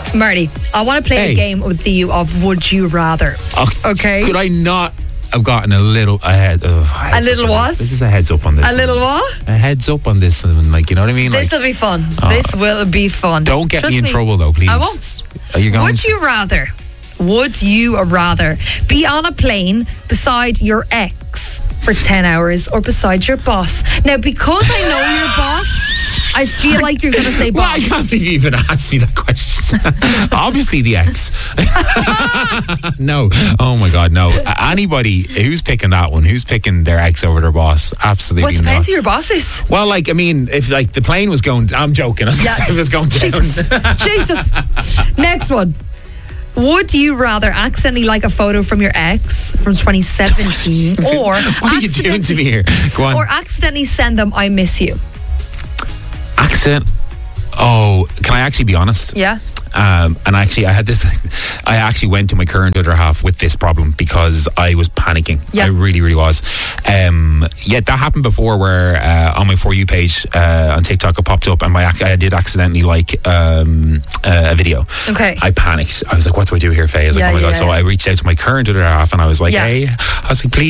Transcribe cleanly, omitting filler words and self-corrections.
Marty, I want to play a game with you of Would You Rather. Okay. Could I not have gotten a little ahead? A little what? This is a heads up on this. A little what? A heads up on this. And like, you know what I mean? This will be fun. This will be fun. Don't get Trust me in trouble though, please. I won't. Are you going Would you rather be on a plane beside your ex for 10 hours or beside your boss? Now, because I know your boss, I feel like you're going to say boss. Well, I can't believe you even asked me that question. Obviously the ex. No. Oh my God, no. Anybody who's picking that one, who's picking their ex over their boss, absolutely Well, it depends not. who your boss is. Well, like, I mean, if like the plane was going, I'm joking. If it was going down. Jesus. Next one. Would you rather accidentally like a photo from your ex from 2017 or What are you doing to me here? Go on. Or accidentally send them I miss you? Accident. Oh, can I actually be honest? Yeah. And actually, I actually went to my current other half with this problem because I was panicking. Yeah. I really, really was. Yeah, that happened before where on my For You page on TikTok it popped up and I did accidentally like a video. Okay. I panicked. I was like, what do I do here, Faye? I was like, oh my God. So I reached out to my current other half and I was like, hey, I was like, please.